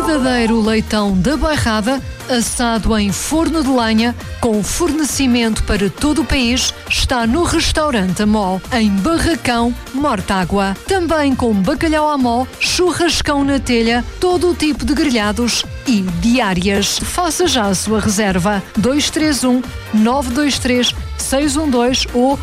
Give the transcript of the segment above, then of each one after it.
verdadeiro leitão da bairrada, assado em forno de lenha, com fornecimento para todo o país, está no Restaurante Amó, em Barracão, Mortágua. Também com bacalhau à mó, churrascão na telha, todo o tipo de grelhados e diárias. Faça já a sua reserva. 231 923 612 ou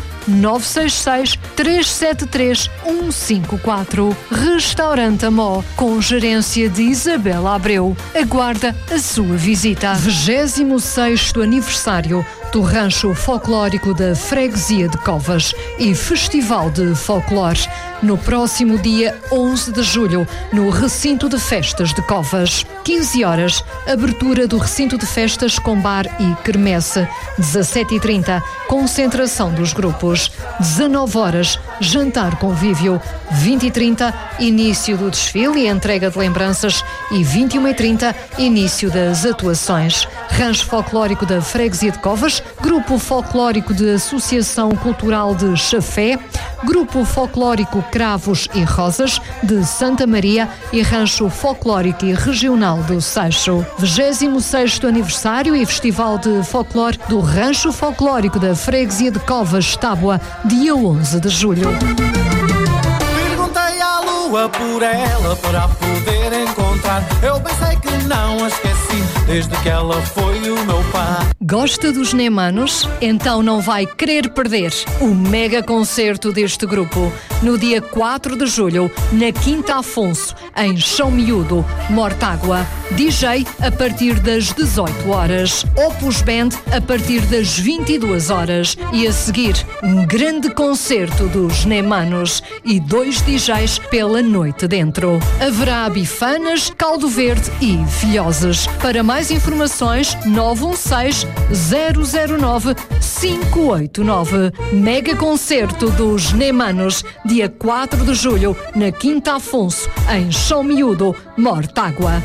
966-373-154. Restaurante Amó, com gerência de Isabela Abreu. Aguarda a sua visita. 26º aniversário do Rancho Folclórico da Freguesia de Covas e Festival de Folclore. No próximo dia 11 de julho, no Recinto de Festas de Covas. 15 horas, abertura do Recinto de Festas com bar e quermesse. 17h30, concentração dos grupos. 19 horas, jantar convívio. 20h30, início do desfile e entrega de lembranças. E 21h30, início das atuações. Rancho Folclórico da Freguesia de Covas, Grupo Folclórico de Associação Cultural de Chafé, Grupo Folclórico Cravos e Rosas de Santa Maria e Rancho Folclórico e Regional do Seixo. 26º aniversário e Festival de Folclore do Rancho Folclórico da Freguesia de Covas, Tábua, dia 11 de julho. Perguntei à lua por ela para poder encontrar. Eu pensei que não a esqueci desde que ela foi o meu pai. Gosta dos Nemanos? Então não vai querer perder o mega concerto deste grupo no dia 4 de julho, na Quinta Afonso, em Chão Miúdo, Mortágua. DJ a partir das 18 horas. Opus Band a partir das 22 horas. E a seguir, um grande concerto dos Nemanos e 2 DJs pela noite dentro. Haverá bifanas, caldo verde e filhoses. Para mais informações, 916-009-589. Mega concerto dos Nemanos, dia 4 de julho, na Quinta Afonso, em Chão Miúdo, Mortágua.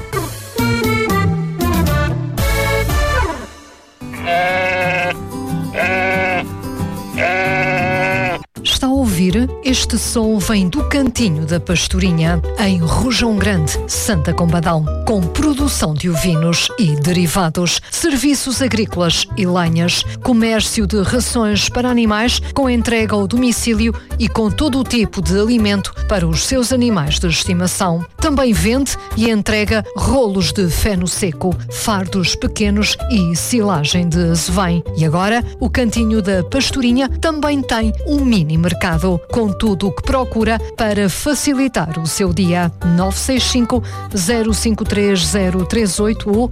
Está a ouvir? Este som vem do Cantinho da Pastorinha, em Rojão Grande, Santa Combadão, com produção de ovinos e derivados, serviços agrícolas e lenhas, comércio de rações para animais com entrega ao domicílio e com todo o tipo de alimento para os seus animais de estimação. Também vende e entrega rolos de feno seco, fardos pequenos e silagem de azevém. E agora, o Cantinho da Pastorinha também tem um mini mercado, com tudo o que procura para facilitar o seu dia. 965-053-038 ou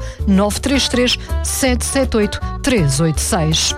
933-778-386.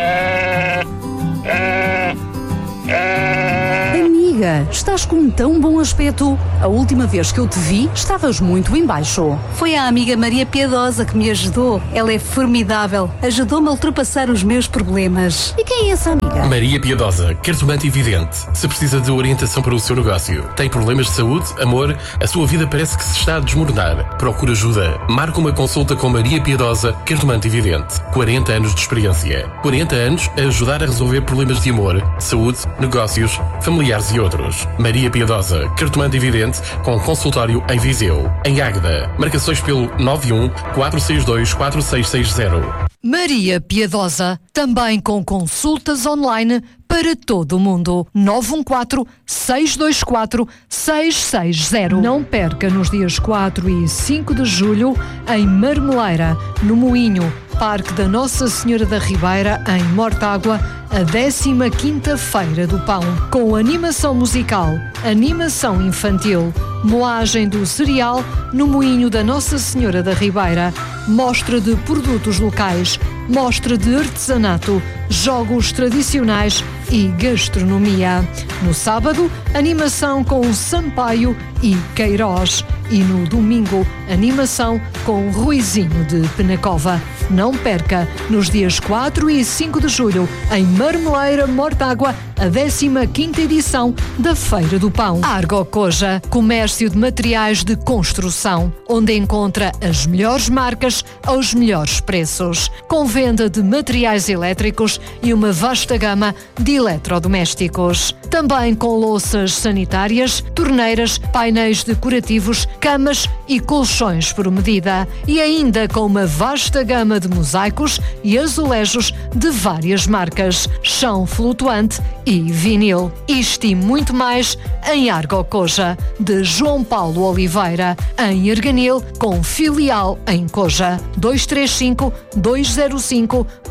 Amiga, estás com um tão bom aspecto. A última vez que eu te vi, estavas muito em baixo. Foi a amiga Maria Piedosa que me ajudou. Ela é formidável. Ajudou-me a ultrapassar os meus problemas. E quem é essa amiga? Maria Piedosa, cartomante e vidente. Se precisa de orientação para o seu negócio, tem problemas de saúde, amor, a sua vida parece que se está a desmoronar. Procura ajuda. Marca uma consulta com Maria Piedosa, cartomante e vidente. 40 anos de experiência. 40 anos a ajudar a resolver problemas de amor, saúde, negócios, familiares e outros. Maria Piedosa, cartomante e vidente, com consultório em Viseu. Em Águeda, marcações pelo 91-462-4660. Maria Piedosa, também com consultas online para todo o mundo. 914-624-660. Não perca nos dias 4 e 5 de julho, em Marmeleira, no Moinho, Parque da Nossa Senhora da Ribeira, em Mortágua, a 15ª Feira do Pão, com animação musical, animação infantil, moagem do cereal no Moinho da Nossa Senhora da Ribeira, mostra de produtos locais, mostra de artesanato, jogos tradicionais e gastronomia. No sábado, animação com Sampaio e Queiroz. E no domingo, animação com Ruizinho de Penacova. Não perca, nos dias 4 e 5 de julho, em Marmeleira, Mortágua, a 15ª edição da Feira do Pão. Argocoja, comércio de materiais de construção, onde encontra as melhores marcas aos melhores preços, com venda de materiais elétricos e uma vasta gama de eletrodomésticos. Também com louças sanitárias, torneiras, painéis painéis decorativos, camas e colchões por medida. E ainda com uma vasta gama de mosaicos e azulejos de várias marcas, chão flutuante e vinil. Isto e muito mais em Argocoja, de João Paulo Oliveira, em Erganil, com filial em Coja. 235 205